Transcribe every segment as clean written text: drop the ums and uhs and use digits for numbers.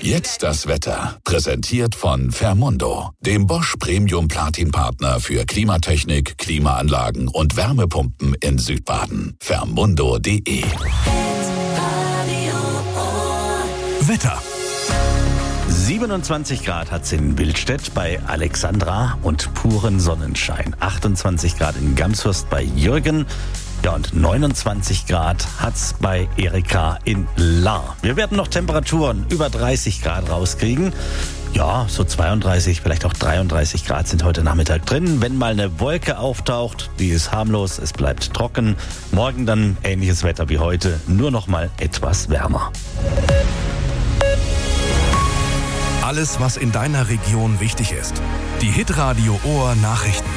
Jetzt das Wetter. Präsentiert von Fermundo, dem Bosch Premium Platin Partner für Klimatechnik, Klimaanlagen und Wärmepumpen in Südbaden. Fermundo.de. Wetter. 27 Grad hat es in Wildstedt bei Alexandra und puren Sonnenschein. 28 Grad in Gamshurst bei Jürgen. Ja, und 29 Grad hat's bei Erika in Lahr. Wir werden noch Temperaturen über 30 Grad rauskriegen. Ja, so 32, vielleicht auch 33 Grad sind heute Nachmittag drin. Wenn mal eine Wolke auftaucht, die ist harmlos, es bleibt trocken. Morgen dann ähnliches Wetter wie heute, nur noch mal etwas wärmer. Alles, was in deiner Region wichtig ist. Die Hitradio Ohr Nachrichten.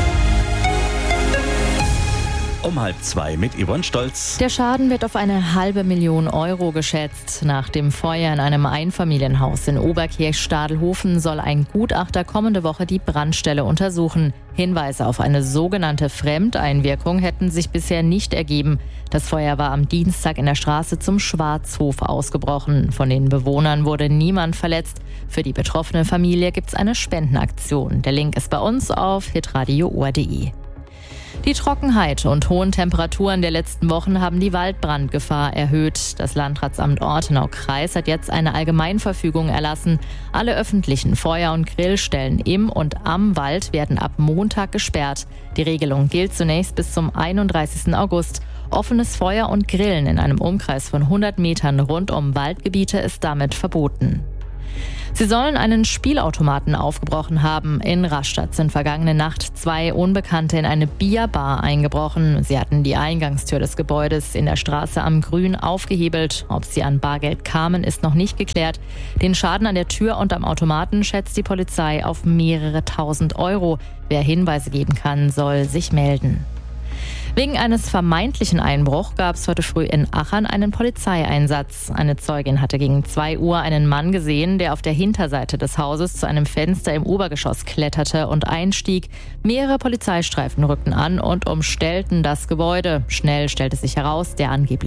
Um 1:30 mit Yvonne Stolz. Der Schaden wird auf 500.000 Euro geschätzt. Nach dem Feuer in einem Einfamilienhaus in Oberkirch-Stadelhofen soll ein Gutachter kommende Woche die Brandstelle untersuchen. Hinweise auf eine sogenannte Fremdeinwirkung hätten sich bisher nicht ergeben. Das Feuer war am Dienstag in der Straße zum Schwarzhof ausgebrochen. Von den Bewohnern wurde niemand verletzt. Für die betroffene Familie gibt es eine Spendenaktion. Der Link ist bei uns auf hitradioohr.de. Die Trockenheit und hohen Temperaturen der letzten Wochen haben die Waldbrandgefahr erhöht. Das Landratsamt Ortenau-Kreis hat jetzt eine Allgemeinverfügung erlassen. Alle öffentlichen Feuer- und Grillstellen im und am Wald werden ab Montag gesperrt. Die Regelung gilt zunächst bis zum 31. August. Offenes Feuer und Grillen in einem Umkreis von 100 Metern rund um Waldgebiete ist damit verboten. Sie sollen einen Spielautomaten aufgebrochen haben. In Rastatt sind vergangene Nacht 2 Unbekannte in eine Bierbar eingebrochen. Sie hatten die Eingangstür des Gebäudes in der Straße am Grün aufgehebelt. Ob sie an Bargeld kamen, ist noch nicht geklärt. Den Schaden an der Tür und am Automaten schätzt die Polizei auf mehrere tausend Euro. Wer Hinweise geben kann, soll sich melden. Wegen eines vermeintlichen Einbruchs gab es heute früh in Achern einen Polizeieinsatz. Eine Zeugin hatte gegen 2 Uhr einen Mann gesehen, der auf der Hinterseite des Hauses zu einem Fenster im Obergeschoss kletterte und einstieg. Mehrere Polizeistreifen rückten an und umstellten das Gebäude. Schnell stellte sich heraus, der angeblich